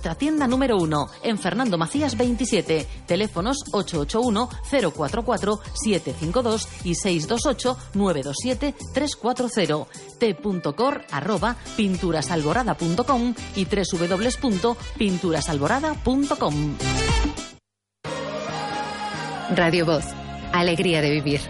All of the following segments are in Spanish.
Nuestra tienda número 1, en Fernando Macías 27, teléfonos 881-044-752 y 628-927-340, t.cor@pinturasalborada.com y www.pinturasalborada.com. Radio Voz, alegría de vivir.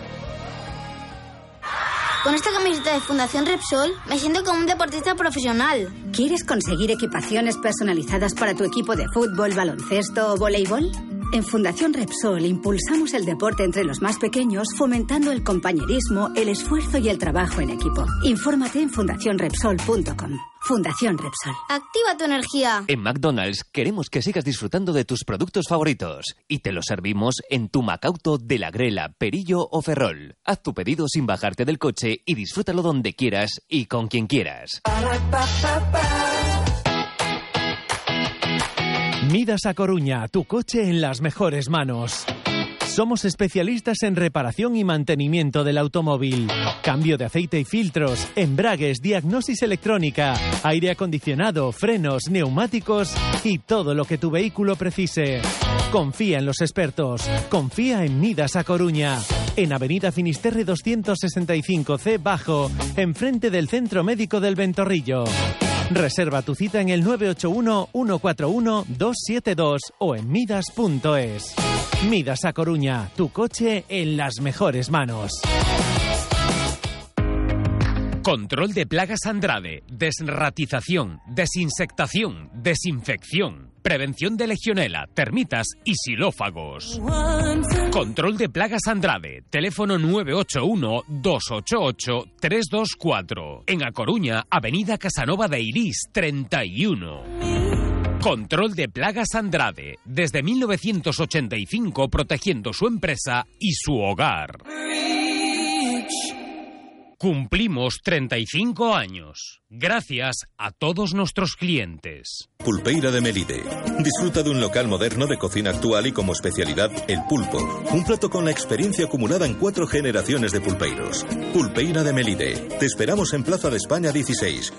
Con esta camiseta de Fundación Repsol me siento como un deportista profesional. ¿Quieres conseguir equipaciones personalizadas para tu equipo de fútbol, baloncesto o voleibol? En Fundación Repsol impulsamos el deporte entre los más pequeños, fomentando el compañerismo, el esfuerzo y el trabajo en equipo. Infórmate en fundacionrepsol.com. Fundación Repsol. Activa tu energía. En McDonald's queremos que sigas disfrutando de tus productos favoritos y te los servimos en tu Macauto de La Grela, Perillo o Ferrol. Haz tu pedido sin bajarte del coche y disfrútalo donde quieras y con quien quieras. Midas a Coruña, tu coche en las mejores manos. Somos especialistas en reparación y mantenimiento del automóvil. Cambio de aceite y filtros, embragues, diagnosis electrónica, aire acondicionado, frenos, neumáticos y todo lo que tu vehículo precise. Confía en los expertos. Confía en Midas a Coruña. En Avenida Finisterre 265C Bajo, enfrente del Centro Médico del Ventorrillo. Reserva tu cita en el 981-141-272 o en midas.es. Midas a Coruña, tu coche en las mejores manos. Control de plagas Andrade, desratización, desinsectación, desinfección, prevención de legionela, termitas y xilófagos. Control de plagas Andrade, teléfono 981-288-324. En A Coruña, Avenida Casanova de Irís, 31. Control de plagas Andrade, desde 1985 protegiendo su empresa y su hogar. Cumplimos 35 años. Gracias a todos nuestros clientes. Pulpeira de Melide. Disfruta de un local moderno de cocina actual y como especialidad el pulpo. Un plato con la experiencia acumulada en 4 generaciones de pulpeiros. Pulpeira de Melide. Te esperamos en Plaza de España 16,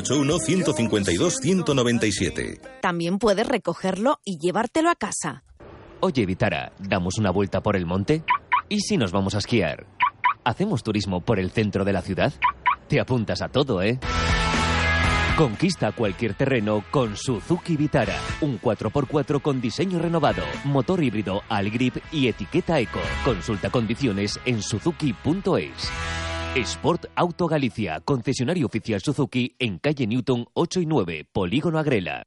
981-152-197. También puedes recogerlo y llevártelo a casa. Oye, Vitara, ¿damos una vuelta por el monte? ¿Y si nos vamos a esquiar? ¿Hacemos turismo por el centro de la ciudad? Te apuntas a todo, ¿eh? Conquista cualquier terreno con Suzuki Vitara. Un 4x4 con diseño renovado, motor híbrido Allgrip y etiqueta Eco. Consulta condiciones en suzuki.es. Sport Auto Galicia, concesionario oficial Suzuki en calle Newton 8 y 9, Polígono Agrela.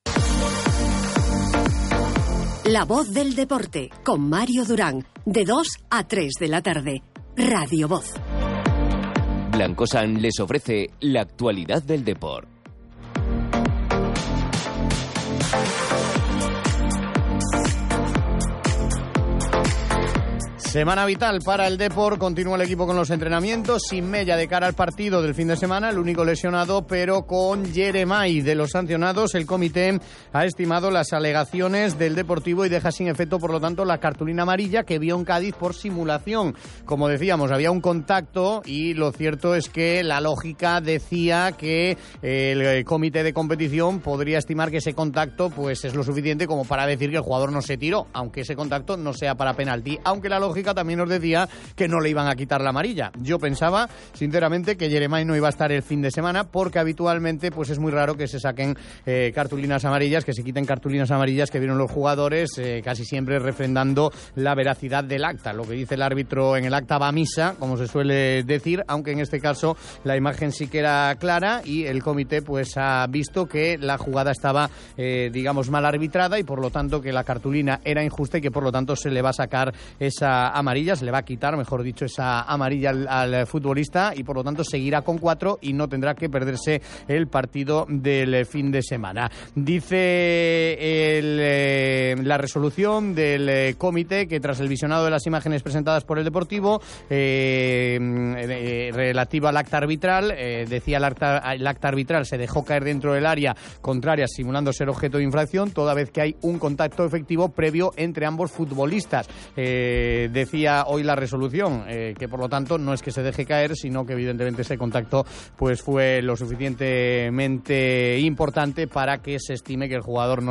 La voz del deporte, con Mario Durán, de 2 a 3 de la tarde. Radio Voz. Blancosan les ofrece la actualidad del deporte. Semana vital para el Depor, continúa el equipo con los entrenamientos, sin Mella de cara al partido del fin de semana, el único lesionado, pero con Jeremai. De los sancionados, el comité ha estimado las alegaciones del Deportivo y deja sin efecto, por lo tanto, la cartulina amarilla que vio en Cádiz por simulación. Como decíamos, había un contacto y lo cierto es que la lógica decía que el comité de competición podría estimar que ese contacto pues es lo suficiente como para decir que el jugador no se tiró, aunque ese contacto no sea para penalti, aunque la lógica también nos decía que no le iban a quitar la amarilla. Yo pensaba, sinceramente, que Jeremai no iba a estar el fin de semana porque habitualmente pues es muy raro que se saquen cartulinas amarillas, que se quiten cartulinas amarillas que vieron los jugadores, casi siempre refrendando la veracidad del acta. Lo que dice el árbitro en el acta va a misa, como se suele decir, aunque en este caso la imagen sí que era clara y el comité pues ha visto que la jugada estaba, digamos, mal arbitrada y por lo tanto que la cartulina era injusta y que por lo tanto se le va a sacar esa amarilla, se le va a quitar, mejor dicho, esa amarilla al futbolista y por lo tanto seguirá con 4 y no tendrá que perderse el partido del fin de semana. Dice la resolución del comité que tras el visionado de las imágenes presentadas por el Deportivo relativa al acta arbitral, decía el acta arbitral se dejó caer dentro del área contraria simulando ser objeto de infracción toda vez que hay un contacto efectivo previo entre ambos futbolistas. Decía hoy la resolución que por lo tanto no es que se deje caer, sino que evidentemente ese contacto pues fue lo suficientemente importante para que se estime que el jugador no